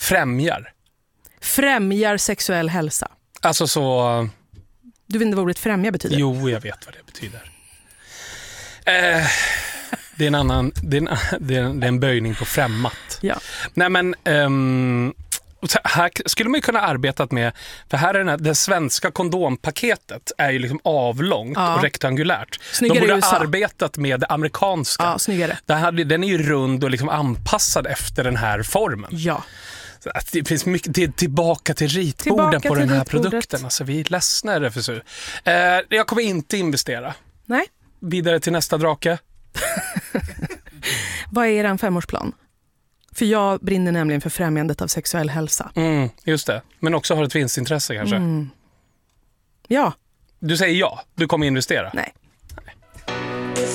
Främjar sexuell hälsa. Alltså så... Du vet inte vad ordet främja betyder? Jo, jag vet vad det betyder. Det är en annan... Det är en böjning på främmat. Ja. Nej, men... här skulle man ju kunna arbetat med, för här är det svenska kondompaketet är ju liksom avlångt och rektangulärt. Snyggare de borde USA. Arbetat med det amerikanska. Ja, snyggare. Den är ju rund och liksom anpassad efter den här formen. Ja. Så att det finns mycket, det är tillbaka till ritborden på den här produkten. Alltså, vi är ledsna RFSU. Jag kommer inte investera. Nej. Vidare till nästa drake. Vad är er 5-årsplan? För jag brinner nämligen för främjandet av sexuell hälsa. Just det. Men också har ett vinstintresse kanske. Ja. Du säger ja. Du kommer investera. Nej.